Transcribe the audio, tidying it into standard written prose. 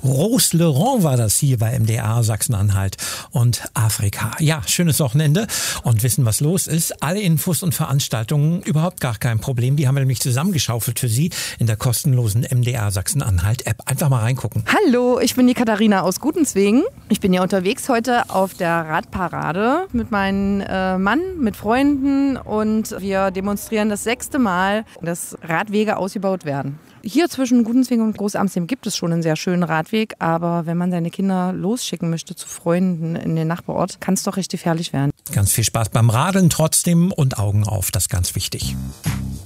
Rose Laurent war das hier bei MDR Sachsen-Anhalt und Afrika. Ja, schönes Wochenende und wissen, was los ist. Alle Infos und Veranstaltungen überhaupt gar kein Problem. Die haben wir nämlich zusammengeschaufelt für Sie in der kostenlosen MDR Sachsen-Anhalt App. Einfach mal reingucken. Hallo, ich bin die Katharina aus Gutenzwegen. Ich bin ja unterwegs heute auf der Radparade mit meinem Mann, mit Freunden und wir demonstrieren das 6. Mal, dass Radwege ausgebaut werden. Hier zwischen Gutenzwegen und Großamstem gibt es schon einen sehr schönen Radweg, aber wenn man seine Kinder losschicken möchte zu Freunden in den Nachbarort, kann es doch recht gefährlich werden. Ganz viel Spaß beim Radeln trotzdem und Augen auf, das ist ganz wichtig.